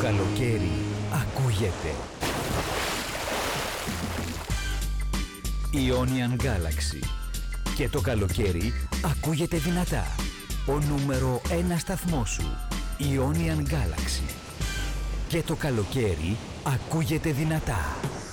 καλοκαίρι ακούγεται. Ionian Galaxy. Και το καλοκαίρι ακούγεται δυνατά. Ο νούμερο 1 σταθμός σου. Ionian Galaxy. Και το καλοκαίρι ακούγεται δυνατά.